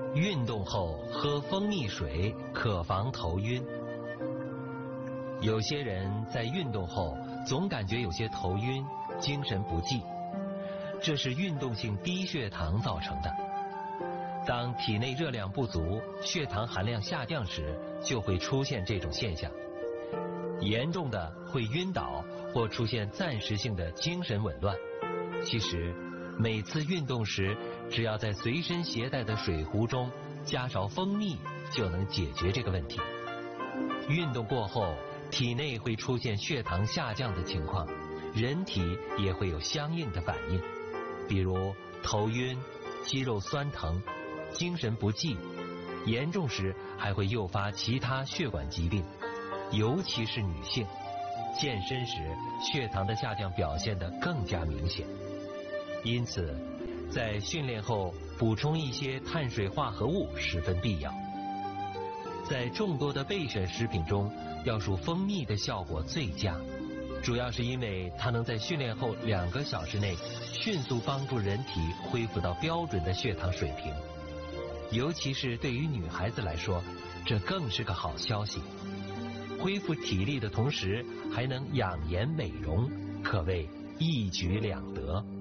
运动后喝蜂蜜水可防头晕。有些人在运动后总感觉有些头晕、精神不济，这是运动性低血糖造成的。当体内热量不足、血糖含量下降时，就会出现这种现象。严重的会晕倒或出现暂时性的精神紊乱。其实每次运动时，只要在随身携带的水壶中加勺蜂蜜，就能解决这个问题。运动过后，体内会出现血糖下降的情况，人体也会有相应的反应，比如头晕、肌肉酸疼、精神不济，严重时还会诱发其他血管疾病，尤其是女性。健身时血糖的下降表现得更加明显。因此在训练后补充一些碳水化合物十分必要。在众多的备选食品中，要数蜂蜜的效果最佳，主要是因为它能在训练后2个小时内迅速帮助人体恢复到标准的血糖水平。尤其是对于女孩子来说，这更是个好消息。恢复体力的同时还能养颜美容，可谓一举两得。